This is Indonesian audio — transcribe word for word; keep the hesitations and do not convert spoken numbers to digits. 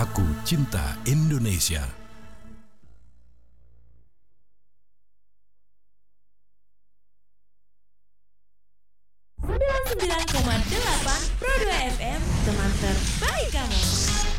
Aku Cinta Indonesia. sembilan puluh sembilan koma delapan Pro dua F M, teman terbaik kamu.